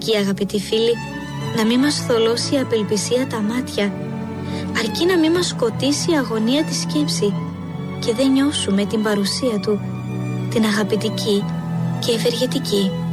Αρκεί, αγαπητοί φίλοι, να μην μας θολώσει η απελπισία τα μάτια. Αρκεί να μην μας σκοτήσει η αγωνία τη σκέψη και δεν νιώσουμε την παρουσία του, την αγαπητική και ευεργετική.